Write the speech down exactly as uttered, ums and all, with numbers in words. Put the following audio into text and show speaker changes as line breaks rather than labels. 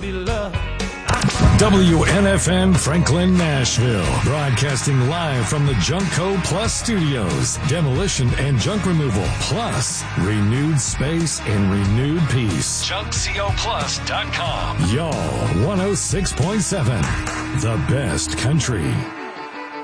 be loved.
W N F M Franklin, Nashville. Broadcasting live from the Junkco Plus Studios. Demolition and junk removal. Plus, renewed space and renewed peace. junk co plus dot com. Y'all, one oh six point seven. The best country.